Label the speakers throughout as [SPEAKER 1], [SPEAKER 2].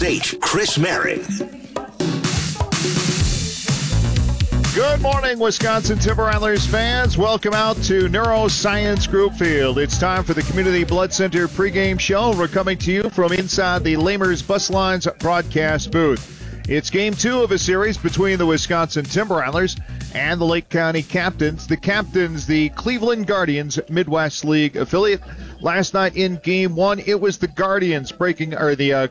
[SPEAKER 1] 8, Chris Merritt.
[SPEAKER 2] Good morning, Wisconsin Timber Rattlers fans. Welcome out to Neuroscience Group Field. It's time for the Community Blood Center pregame show. We're coming to you from inside the Lamers Bus Lines broadcast booth. It's game 2 of a series between the Wisconsin Timber Rattlers and the Lake County Captains. The Captains, the Cleveland Guardians Midwest League affiliate. Last night in game 1, it was the Captains breaking up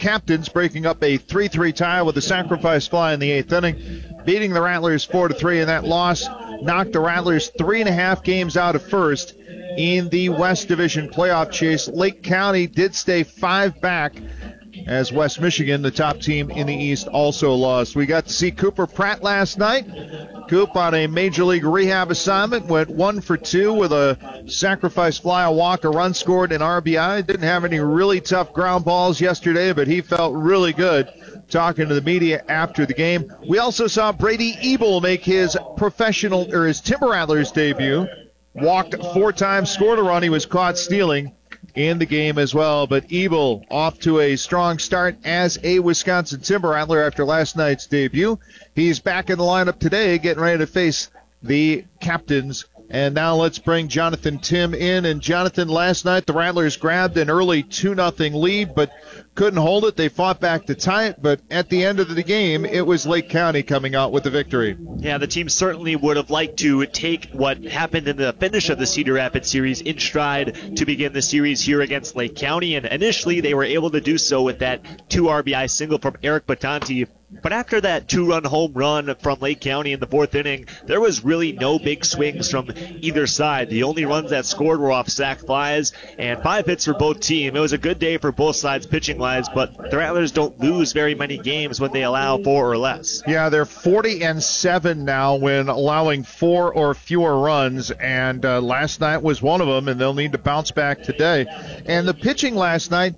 [SPEAKER 2] a 3-3 tie with a sacrifice fly in the 8th inning, beating the Rattlers 4-3, and that loss knocked the Rattlers 3.5 games out of first in the West Division playoff chase. Lake County did stay 5 back, as West Michigan, the top team in the East, also lost. We got to see Cooper Pratt last night. Coop on a Major League rehab assignment went 1 for 2 with a sacrifice fly, a walk, a run scored, and RBI. Didn't have any really tough ground balls yesterday, but he felt really good talking to the media after the game. We also saw Brady Ebel make his Timber Rattlers debut. Walked 4 times, scored a run. He was caught stealing in the game as well. But Ebel off to a strong start as a Wisconsin Timber Rattler after last night's debut. He's back in the lineup today, getting ready to face the Captains. And now let's bring Jonathan Tim in. And Jonathan, last night the Rattlers grabbed an early 2-0 lead, but couldn't hold it. They fought back to tie it, but at the end of the game, it was Lake County coming out with the victory.
[SPEAKER 3] Yeah, the team certainly would have liked to take what happened in the finish of the Cedar Rapids series in stride to begin the series here against Lake County, and initially they were able to do so with that 2 RBI single from Eric Batanti. But after that 2-run home run from Lake County in the 4th inning, there was really no big swings from either side. The only runs that scored were off sac flies and 5 hits for both teams. It was a good day for both sides pitching-wise, but the Rattlers don't lose very many games when they allow 4 or less.
[SPEAKER 2] Yeah, they're 40-7 now when allowing 4 or fewer runs, and last night was one of them, and they'll need to bounce back today. And the pitching last night,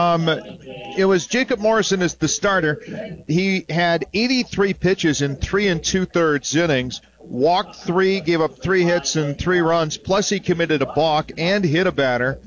[SPEAKER 2] it was Jacob Morrison as the starter. He had 83 pitches in 3 2/3 innings, walked 3, gave up 3 hits and 3 runs, plus he committed a balk and hit a batter.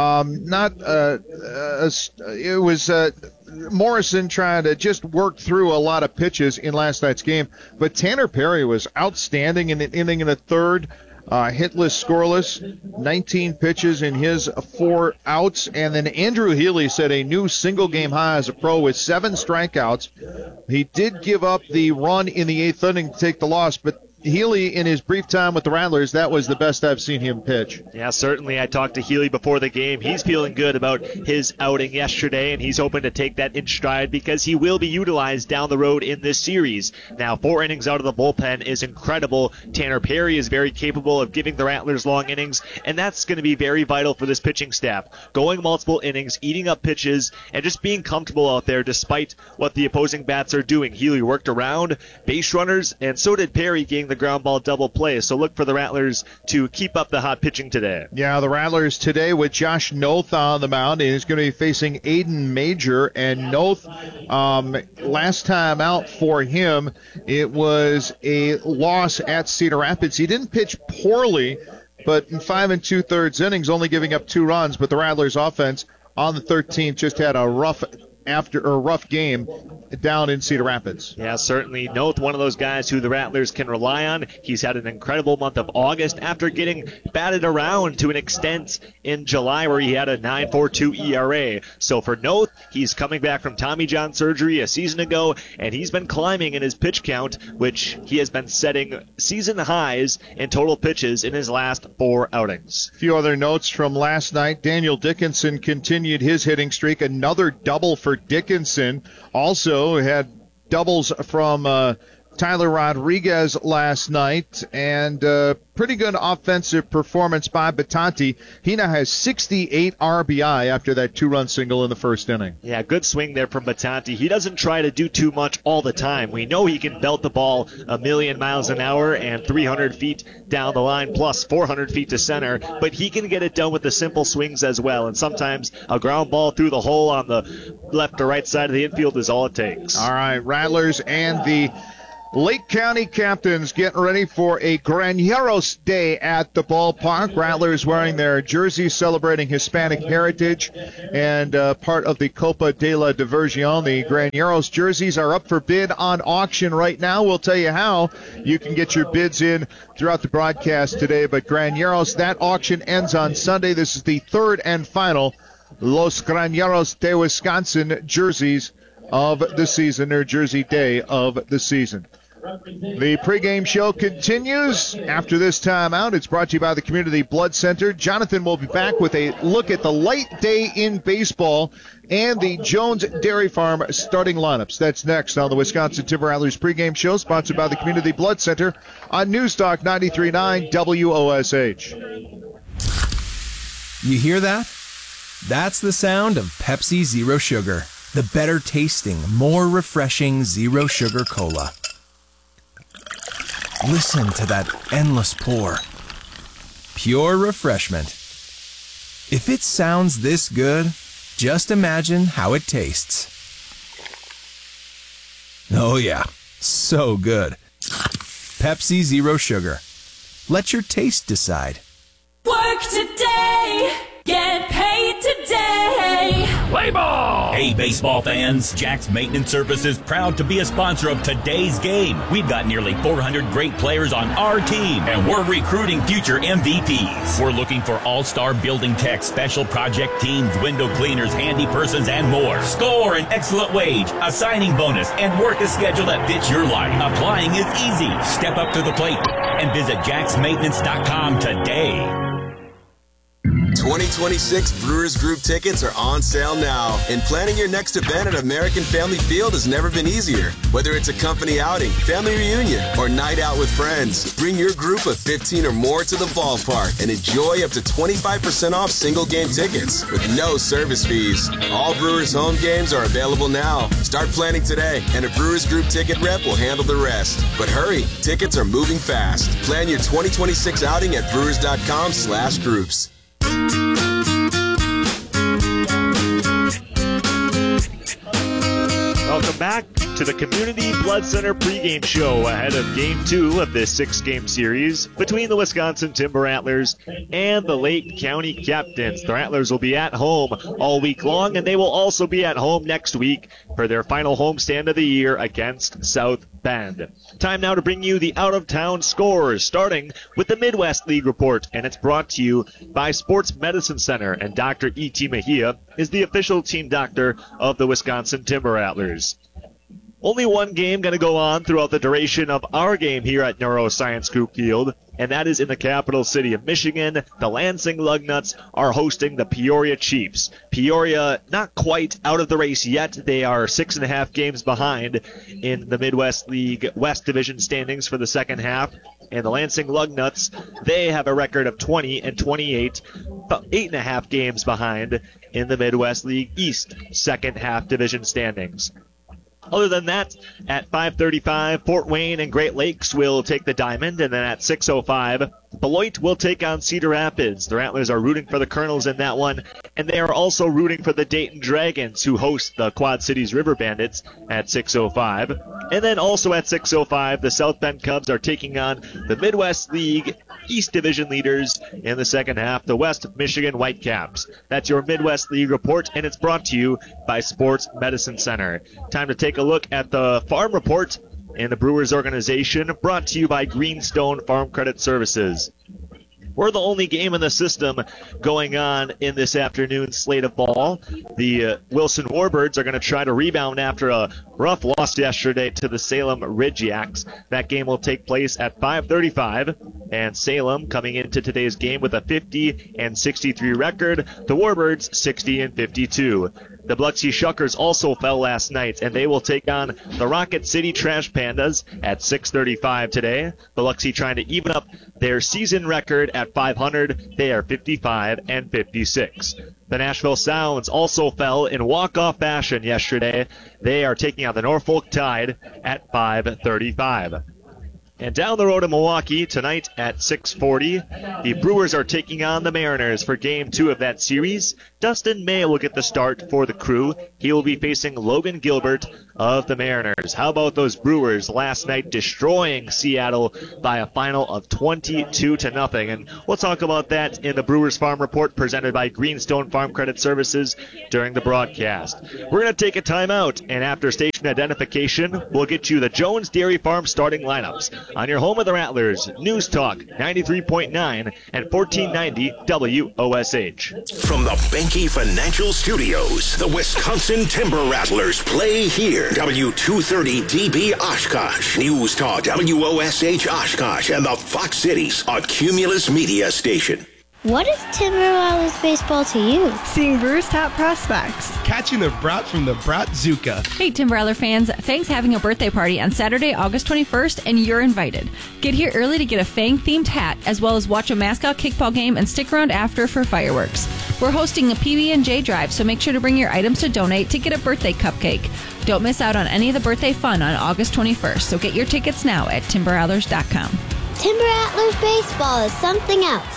[SPEAKER 2] It was Morrison trying to just work through a lot of pitches in last night's game, but Tanner Perry was outstanding in an inning and a third. Hitless, scoreless, 19 pitches in his 4 outs. And then Andrew Healy set a new single-game high as a pro with 7 strikeouts. He did give up the run in the 8th inning to take the loss, but Healy, in his brief time with the Rattlers, that was the best I've seen him pitch.
[SPEAKER 3] Yeah, certainly. I talked to Healy before the game. He's feeling good about his outing yesterday, and he's hoping to take that in stride because he will be utilized down the road in this series. Now, 4 innings out of the bullpen is incredible. Tanner Perry is very capable of giving the Rattlers long innings, and that's going to be very vital for this pitching staff. Going multiple innings, eating up pitches, and just being comfortable out there despite what the opposing bats are doing. Healy worked around base runners, and so did Perry, getting the ground ball double play. So look for the Rattlers to keep up the hot pitching today.
[SPEAKER 2] Yeah, the Rattlers today with Josh Noth on the mound. He's going to be facing Aiden Major. And Noth, last time out for him, it was a loss at Cedar Rapids. He didn't pitch poorly, but in 5 2/3 innings, only giving up 2 runs. But the Rattlers offense on the 13th just had a rough game down in Cedar Rapids.
[SPEAKER 3] Yeah, certainly. Noth, one of those guys who the Rattlers can rely on. He's had an incredible month of August after getting batted around to an extent in July where he had a 9.42 ERA. So for Noth, he's coming back from Tommy John surgery a season ago, and he's been climbing in his pitch count, which he has been setting season highs in total pitches in his last 4 outings.
[SPEAKER 2] A few other notes from last night. Daniel Dickinson continued his hitting streak. Another double for Dickinson. Also had doubles from Tyler Rodriguez last night, and pretty good offensive performance by Batanti. He now has 68 RBI after that 2-run single in the 1st inning.
[SPEAKER 3] Yeah, good swing there from Batanti. He doesn't try to do too much all the time. We know he can belt the ball 1,000,000 miles an hour and 300 feet down the line plus 400 feet to center, but he can get it done with the simple swings as well, and sometimes a ground ball through the hole on the left or right side of the infield is all it takes.
[SPEAKER 2] All right, Rattlers and the Lake County captains getting ready for a Graneros Day at the ballpark. Rattlers wearing their jerseys celebrating Hispanic heritage and part of the Copa de la Diversion. The Graneros jerseys are up for bid on auction right now. We'll tell you how you can get your bids in throughout the broadcast today. But Graneros, that auction ends on Sunday. This is the third and final Los Graneros de Wisconsin jerseys of the season, or jersey day of the season. The pregame show continues after this timeout. It's brought to you by the Community Blood Center. Jonathan will be back with a look at the light day in baseball and the Jones Dairy Farm starting lineups. That's next on the Wisconsin Timber Rattlers pregame show, sponsored by the Community Blood Center on News Talk 93.9 WOSH.
[SPEAKER 1] You hear that? That's the sound of Pepsi Zero Sugar, the better tasting, more refreshing Zero Sugar Cola. Listen to that endless pour. Pure refreshment. If it sounds this good, just imagine how it tastes. Oh yeah, so good. Pepsi Zero Sugar. Let your taste decide.
[SPEAKER 4] Work today, get paid today.
[SPEAKER 5] Play ball! Hey, baseball fans, Jack's Maintenance Services proud to be a sponsor of today's game. We've got nearly 400 great players on our team, and we're recruiting future MVPs. We're looking for all-star building techs, special project teams, window cleaners, handy persons, and more. Score an excellent wage, a signing bonus, and work a schedule that fits your life. Applying is easy. Step up to the plate and visit jacksmaintenance.com today.
[SPEAKER 6] 2026 Brewers Group tickets are on sale now, and planning your next event at American Family Field has never been easier. Whether it's a company outing, family reunion, or night out with friends, bring your group of 15 or more to the ballpark and enjoy up to 25% off single game tickets with no service fees. All Brewers home games are available now. Start planning today, and a Brewers Group ticket rep will handle the rest. But hurry, tickets are moving fast. Plan your 2026 outing at brewers.com/groups.
[SPEAKER 3] Welcome back to the Community Blood Center pregame show ahead of Game 2 of this 6-game series between the Wisconsin Timber Rattlers and the Lake County Captains. The Rattlers will be at home all week long, and they will also be at home next week for their final homestand of the year against South Bend. Time now to bring you the out-of-town scores, starting with the Midwest League Report, and it's brought to you by Sports Medicine Center, and Dr. E.T. Mejia is the official team doctor of the Wisconsin Timber Rattlers. Only one game going to go on throughout the duration of our game here at Neuroscience Group Field, and that is in the capital city of Michigan. The Lansing Lugnuts are hosting the Peoria Chiefs. Peoria not quite out of the race yet. They are 6.5 games behind in the Midwest League West Division standings for the second half. And the Lansing Lugnuts, they have a record of 20-28, about 8.5 games behind in the Midwest League East second half division standings. Other than that, at 5:35, Fort Wayne and Great Lakes will take the diamond, and then at 6:05, Beloit will take on Cedar Rapids. The Rattlers are rooting for the Colonels in that one, and they are also rooting for the Dayton Dragons, who host the Quad Cities River Bandits at 6:05. And then also at 6:05, the South Bend Cubs are taking on the Midwest League East Division leaders in the second half, the West Michigan Whitecaps. That's your Midwest League report, and it's brought to you by Sports Medicine Center. Time to take a look at the farm report in the Brewers organization, brought to you by Greenstone Farm Credit Services. We're the only game in the system going on in this afternoon's slate of ball. The Wilson Warbirds are going to try to rebound after a rough loss yesterday to the Salem Ridge-Yaks. That game will take place at 5:35, and Salem coming into today's game with a 50-63 record. The Warbirds 60-52. The Biloxi Shuckers also fell last night, and they will take on the Rocket City Trash Pandas at 6:35 today. Biloxi trying to even up their season record at 500. They are 55-56. The Nashville Sounds also fell in walk-off fashion yesterday. They are taking on the Norfolk Tide at 5:35. And down the road in Milwaukee tonight at 6:40, the Brewers are taking on the Mariners for Game 2 of that series. Dustin May will get the start for the Crew. He will be facing Logan Gilbert of the Mariners. How about those Brewers last night destroying Seattle by a final of 22-0? And we'll talk about that in the Brewers Farm Report presented by Greenstone Farm Credit Services during the broadcast. We're going to take a timeout, and after station identification, we'll get you the Jones Dairy Farm starting lineups on your home of the Rattlers, News Talk 93.9 and 1490 WOSH.
[SPEAKER 7] From the Benke Financial Studios, the Wisconsin Timber Rattlers play here. W230DB Oshkosh, News Talk WOSH Oshkosh, and the Fox Cities, a Cumulus media station.
[SPEAKER 8] What is Timber Rattlers baseball to you?
[SPEAKER 9] Seeing Brewers' top prospects.
[SPEAKER 10] Catching the brat from the Bratzuka.
[SPEAKER 11] Hey, Timber Rattler fans, Fang's having a birthday party on Saturday, August 21st, and you're invited. Get here early to get a Fang-themed hat, as well as watch a mascot kickball game and stick around after for fireworks. We're hosting a PB&J drive, so make sure to bring your items to donate to get a birthday cupcake. Don't miss out on any of the birthday fun on August 21st, so get your tickets now at timberrattlers.com.
[SPEAKER 8] Timber Rattlers baseball is something else.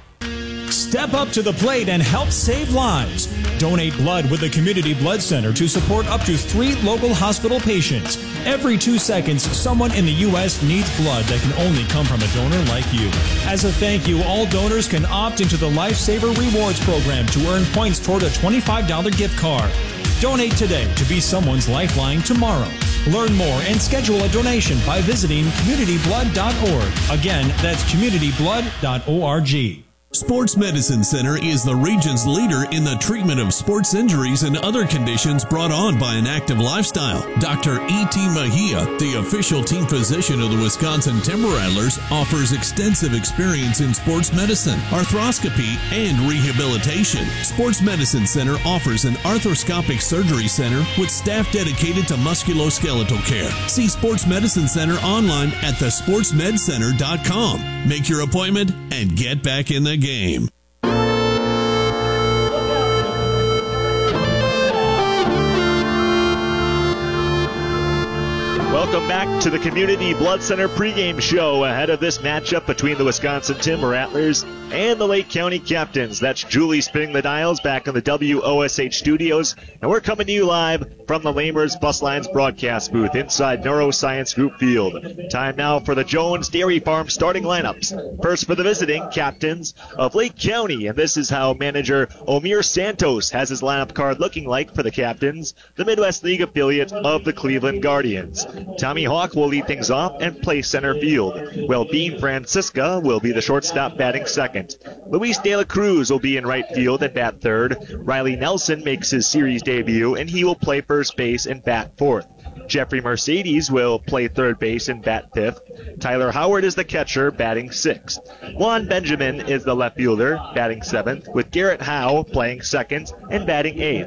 [SPEAKER 12] Step up to the plate and help save lives. Donate blood with the Community Blood Center to support up to 3 local hospital patients. Every 2 seconds, someone in the U.S. needs blood that can only come from a donor like you. As a thank you, all donors can opt into the Lifesaver Rewards program to earn points toward a $25 gift card. Donate today to be someone's lifeline tomorrow. Learn more and schedule a donation by visiting communityblood.org. Again, that's communityblood.org.
[SPEAKER 13] Sports Medicine Center is the region's leader in the treatment of sports injuries and other conditions brought on by an active lifestyle. Dr. E.T. Mejia, the official team physician of the Wisconsin Timber Rattlers, offers extensive experience in sports medicine, arthroscopy, and rehabilitation. Sports Medicine Center offers an arthroscopic surgery center with staff dedicated to musculoskeletal care. See Sports Medicine Center online at thesportsmedcenter.com. Make your appointment and get back in the game.
[SPEAKER 3] Welcome back to the Community Blood Center pregame show ahead of this matchup between the Wisconsin Timber Rattlers and the Lake County Captains. That's Julie spinning the dials back in the WOSH studios, and we're coming to you live from the Lamers Bus Lines broadcast booth inside Neuroscience Group Field. Time now for the Jones Dairy Farm starting lineups. First for the visiting Captains of Lake County, and this is how manager Omir Santos has his lineup card looking like for the Captains, the Midwest League affiliate of the Cleveland Guardians. Tommy Hawk will lead things off and play center field, while Bean Francisca will be the shortstop batting second. Luis De La Cruz will be in right field and bat third. Riley Nelson makes his series debut, and he will play first base and bat fourth. Jeffrey Mercedes will play third base and bat fifth. Tyler Howard is the catcher, batting sixth. Juan Benjamin is the left fielder, batting seventh, with Garrett Howe playing second and batting eighth.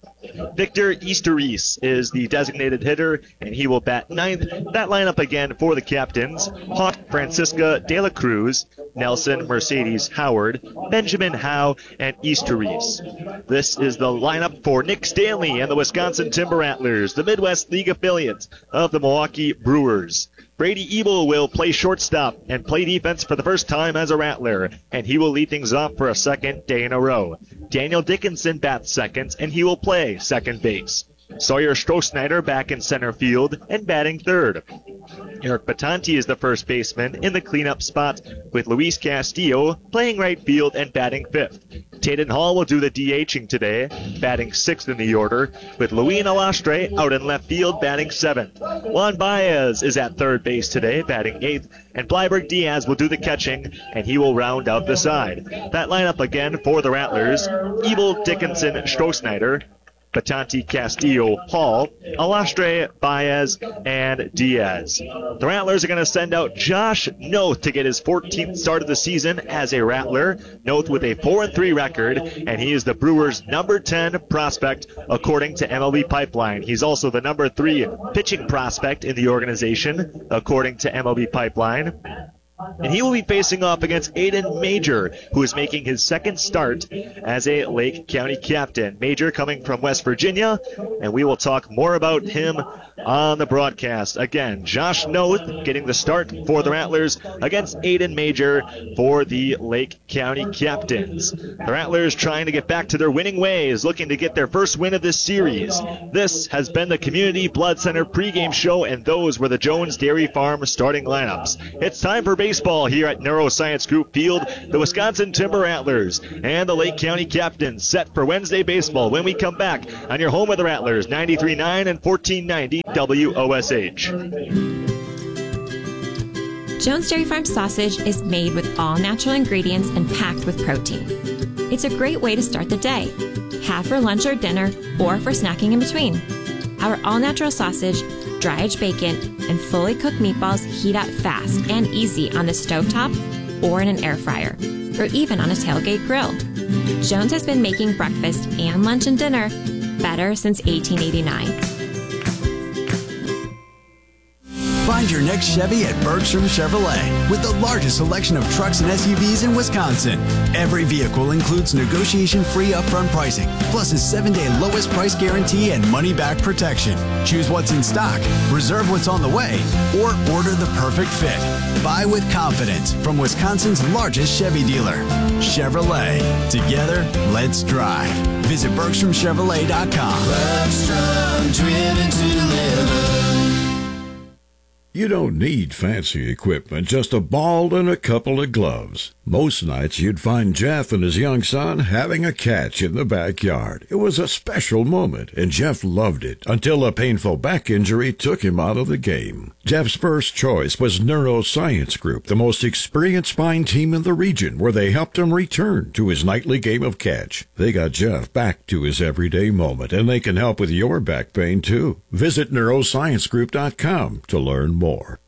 [SPEAKER 3] Victor Easteris is the designated hitter, and he will bat ninth. That lineup again for the Captains: Hawk, Francisca, De La Cruz, Nelson, Mercedes, Howard, Benjamin, Howe, and Easteris. This is the lineup for Nick Stanley and the Wisconsin Timber Rattlers, the Midwest League affiliate of the Milwaukee Brewers. Brady Ebel will play shortstop and play defense for the first time as a Rattler, and he will lead things off for a second day in a row. Daniel Dickinson bats second, and he will play second base. Sawyer Strohsnyder back in center field and batting third. Eric Batanti is the first baseman in the cleanup spot, with Luis Castillo playing right field and batting fifth. Tayden Hall will do the DHing today, batting sixth in the order, with Luis Alastre out in left field batting seventh. Juan Baez is at third base today, batting eighth, and Blyberg Diaz will do the catching, and he will round out the side. That lineup again for the Rattlers: Ebel, Dickinson, Strohsnyder, Batanti, Castillo, Hall, Alastre, Baez, and Diaz. The Rattlers are going to send out Josh Noth to get his 14th start of the season as a Rattler. Noth with a 4-3 record, and he is the Brewers' number 10 prospect according to MLB Pipeline. He's also the number 3 pitching prospect in the organization according to MLB Pipeline. And he will be facing off against Aiden Major, who is making his second start as a Lake County captain. Major coming from West Virginia, and we will talk more about him on the broadcast. Again, Josh Noth getting the start for the Rattlers against Aiden Major for the Lake County captains. The Rattlers trying to get back to their winning ways, looking to get their first win of this series. This has been the Community Blood Center pregame show, and those were the Jones Dairy Farm starting lineups. It's time for baseball here at Neuroscience Group Field. The Wisconsin Timber Rattlers and the Lake County captains set for Wednesday baseball when we come back on your home of the Rattlers, 93.9 and 1490 WOSH.
[SPEAKER 14] Jones Dairy Farm sausage is made with all natural ingredients and packed with protein. It's a great way to start the day. Have for lunch or dinner, or for snacking in between. Our all-natural sausage, dry-aged bacon, and fully cooked meatballs heat up fast and easy on the stovetop or in an air fryer, or even on a tailgate grill. Jones has been making breakfast and lunch and dinner better since 1889.
[SPEAKER 15] Find your next Chevy at Bergstrom Chevrolet with the largest selection of trucks and SUVs in Wisconsin. Every vehicle includes negotiation-free upfront pricing, plus a 7-day lowest price guarantee and money-back protection. Choose what's in stock, reserve what's on the way, or order the perfect fit. Buy with confidence from Wisconsin's largest Chevy dealer. Chevrolet. Together, let's drive. Visit BergstromChevrolet.com.
[SPEAKER 16] Bergstrom, driven to deliver.
[SPEAKER 17] You don't need fancy equipment, just a ball and a couple of gloves. Most nights you'd find Jeff and his young son having a catch in the backyard. It was a special moment, and Jeff loved it until a painful back injury took him out of the game. Jeff's first choice was Neuroscience Group, the most experienced spine team in the region, where they helped him return to his nightly game of catch. They got Jeff back to his everyday moment, and they can help with your back pain too. Visit neurosciencegroup.com to learn more.